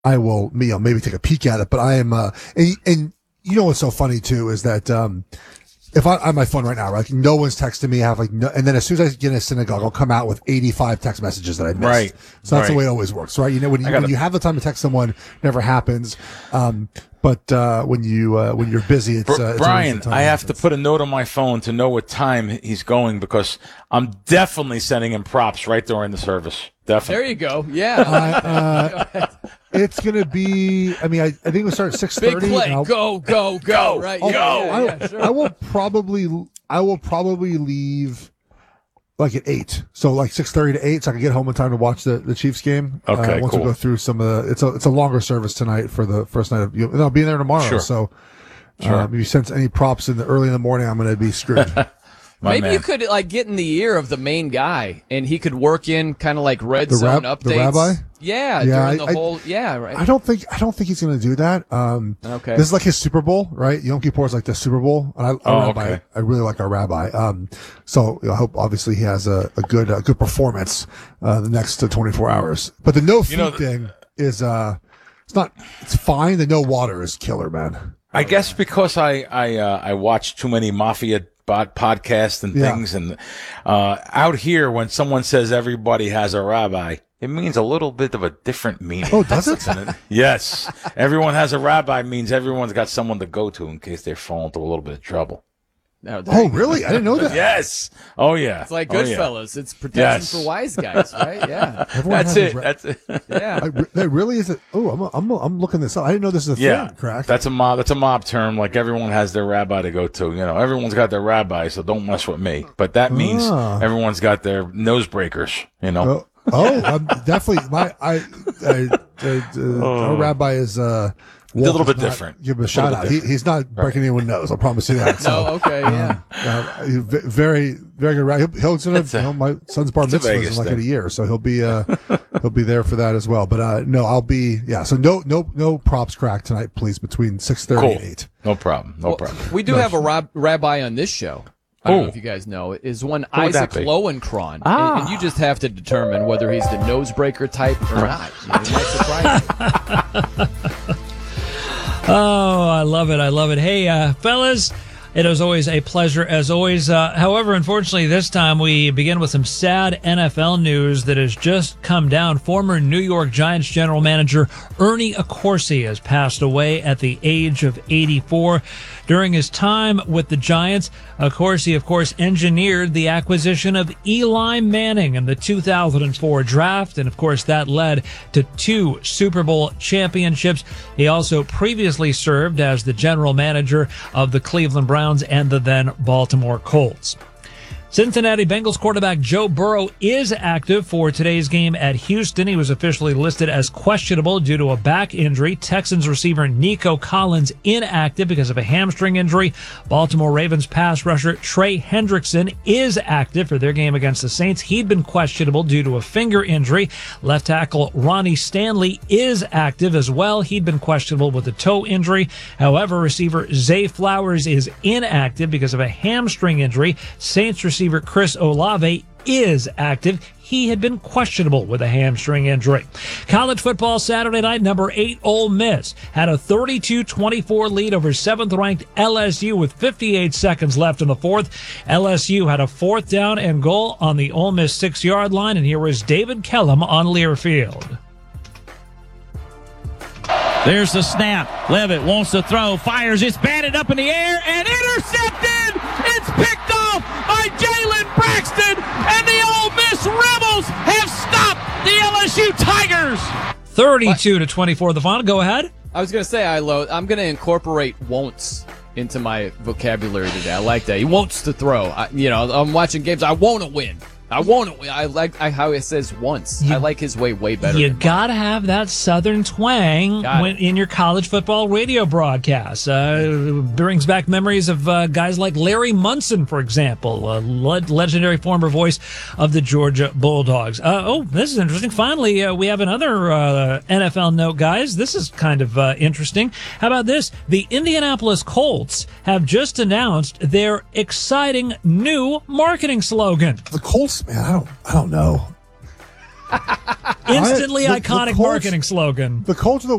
I will, maybe take a peek at it. But I am, and you know what's so funny too is that if I'm on my phone right now, like no one's texting me, I have like no, and then as soon as I get in a synagogue, I'll come out with 85 text messages that I missed. Right. So that's the way it always works, right? You know, when you have the time to text someone, never happens. But when you're busy, it's Brian. I have to put a note on my phone to know what time he's going because I'm definitely sending him props right during the service. Definitely. There you go. Yeah. It's gonna be. I mean, I think we'll start at 6:30. Big play. Go. Right. Go. Yeah, sure. I will probably leave like at 8. So like 6:30 to 8, so I can get home in time to watch the Chiefs game. Okay, once cool. we go through some of the, it's a longer service tonight for the first night of. And I'll be there tomorrow. Sure. So if you sense any props early in the morning, I'm going to be screwed. Maybe you could like get in the ear of the main guy, and he could work in kind of like red zone updates. The rabbi. Yeah. During the whole. Yeah. Right. I don't think he's going to do that. Okay. This is like his Super Bowl, right? Yom Kippur is like the Super Bowl, and I really like our rabbi. So I hope obviously he has a good performance the next 24 hours. But the no feet thing is it's fine. The no water is killer, man. I guess because I watch too many mafia podcasts and things, and out here when someone says everybody has a rabbi, it means a little bit of a different meaning. Oh, does it? Yes. Everyone has a rabbi means everyone's got someone to go to in case they fall into a little bit of trouble. Oh, really? I didn't know that. Yes. Oh, yeah. It's like Goodfellas. It's protection for wise guys, right? Yeah. That's it. Yeah. That really is it. Oh, I'm looking this up. I didn't know this is a thing. Crack. That's a mob term. Like everyone has their rabbi to go to. You know, everyone's got their rabbi, so don't mess with me. But that means everyone's got their nose breakers. You know. Definitely. Our rabbi is. A little bit different. Give him a shout out. He's not breaking anyone's nose. I promise you that. So, okay, yeah. Very, very good. My son's bar mitzvah is in like a year, so he'll be there for that as well. But no, I'll be So no props crack tonight, please. Between 6:30 and 8. No problem. We do have a rabbi on this show. I don't know if you guys know. Is one Isaac Lowenkron. And you just have to determine whether he's the nosebreaker type or not. It might surprise you. Oh, I love it. Hey, fellas, it is always a pleasure, as always. However, unfortunately, this time we begin with some sad NFL news that has just come down. Former New York Giants general manager Ernie Accorsi has passed away at the age of 84. During his time with the Giants, Accorsi, of course, engineered the acquisition of Eli Manning in the 2004 draft, and of course that led to 2 Super Bowl championships. He also previously served as the general manager of the Cleveland Browns and the then Baltimore Colts. Cincinnati Bengals quarterback Joe Burrow is active for today's game at Houston. He was officially listed as questionable due to a back injury. Texans receiver Nico Collins inactive because of a hamstring injury. Baltimore Ravens pass rusher Trey Hendrickson is active for their game against the Saints. He'd been questionable due to a finger injury. Left tackle Ronnie Stanley is active as well. He'd been questionable with a toe injury. However, receiver Zay Flowers is inactive because of a hamstring injury. Saints receiver Chris Olave is active. He had been questionable with a hamstring injury. College football Saturday night, number 8 Ole Miss had a 32-24 lead over 7th-ranked LSU with 58 seconds left in the fourth. LSU had a 4th down and goal on the Ole Miss 6-yard line, and here was David Kellum on Learfield. There's the snap. Levitt wants to throw, fires, it's batted up in the air, and intercepted! It's picked off by Jalen Braxton, and the Ole Miss Rebels have stopped the LSU Tigers! 32-24 the final. Go ahead. I was going to say, I'm going to incorporate won'ts into my vocabulary today. I like that. He wants to throw. I'm watching games. I want to win. I like how it says once. I like his way better. You gotta have that Southern twang in your college football radio broadcast. Brings back memories of guys like Larry Munson, for example, a legendary former voice of the Georgia Bulldogs. This is interesting. Finally, we have another NFL note, guys. This is kind of interesting. How about this? The Indianapolis Colts have just announced their exciting new marketing slogan. The Colts, man, I don't know. Instantly iconic marketing slogan. The culture of the